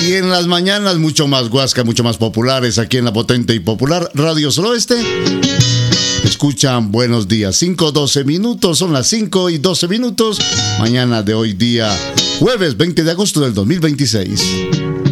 Y en las mañanas mucho más guasca, mucho más populares aquí en la potente y popular Radio Suroeste. Escuchan Buenos Días, 5:12 minutos, son las 5:12 minutos. Mañana de hoy día, jueves 20 de agosto del 2026.